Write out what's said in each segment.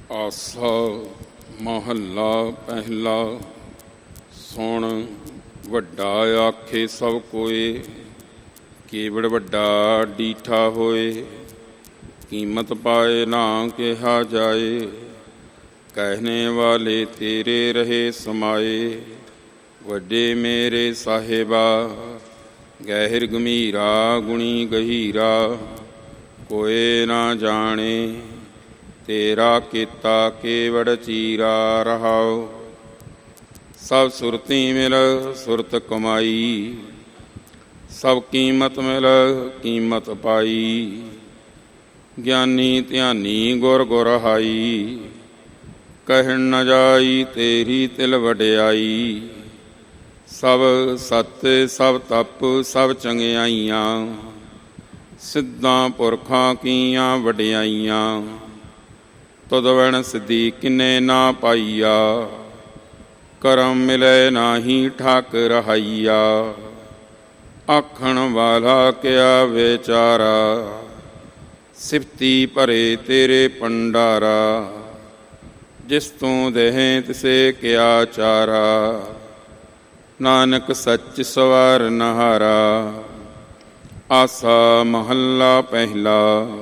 ਆਸਾ ਮਹੱਲਾ ਪਹਿਲਾ। ਸੁਣ ਵੱਡਾ ਆਖੇ ਸਭ ਕੋਏ, ਕੇਵੜ ਵੱਡਾ ਡੀਠਾ ਹੋਏ। ਕੀਮਤ ਪਾਏ ਨਾ ਕਿਹਾ ਜਾਏ, ਕਹਿਣੇ ਵਾਲੇ ਤੇਰੇ ਰਹੇ ਸਮਾਏ। ਵੱਡੇ ਮੇਰੇ ਸਾਹਿਬਾ, ਗਹਿਰ ਗੰਭੀਰਾ ਗੁਣੀ ਗਹੀਰਾ। ਕੋਏ ਨਾ ਜਾਣੇ, ਤੇਰਾ ਕੀਤਾ ਕੇਵੜ ਚੀਰਾ ਰਹਾਉ। ਸਭ ਸੁਰਤੀ ਮਿਲ ਸੁਰਤ ਕਮਾਈ, ਸਭ ਕੀਮਤ ਮਿਲ ਕੀਮਤ ਪਾਈ। ਗਿਆਨੀ ਧਿਆਨੀ ਗੁਰ ਗੁਰ ਹਾਈ, ਕਹਿਣ ਨ ਜਾਈ ਤੇਰੀ ਤਿਲ ਵਡਿਆਈ। ਸਭ ਸੱਤ ਸਭ ਤਪ ਸਭ ਚੰਗਿਆਈਆਂ, ਸਿੱਧਾਂ ਪੁਰਖਾਂ ਕੀਆਂ ਵਡਿਆਈਆਂ। ਤੁਧ ਵਣ ਸਿੱਧੀ ਕਿਨੇ ਨਾ ਪਾਈਆ, ਕਰਮ ਮਿਲੇ ਨਾਹੀ ਠਾਕ ਰਹਾਈਆ। ਆਖਣ ਵਾਲਾ ਕਿਆ ਵਿਚਾਰਾ, ਸਿਫਤੀ ਭਰੇ ਤੇਰੇ ਭੰਡਾਰਾ। ਜਿਸ ਤੂੰ ਦੇਹ ਤਿਸੇ ਕਿਆ ਚਾਰਾ, ਨਾਨਕ ਸੱਚ ਸਵਾਰ ਨਹਾਰਾ। ਆਸਾ ਮਹੱਲਾ ਪਹਿਲਾ।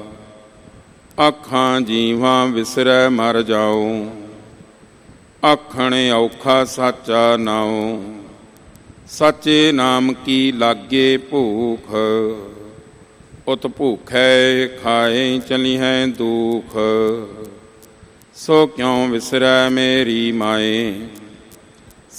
ਆਖਾਂ ਜੀਵਾਂ ਵਿਸਰੈ ਮਰ ਜਾਉ, ਆਖਣ ਔਖਾ ਸਾਚਾ ਨਾਉ। ਸਾਚੇ ਨਾਮ ਕੀ ਲਾਗੇ ਭੂਖ, ਉਤ ਭੂਖੈ ਖਾਏ ਚਲੀਹੈ ਦੂਖ। ਸੋ ਕਿਉ ਵਿਸਰੈ ਮੇਰੀ ਮਾਏ,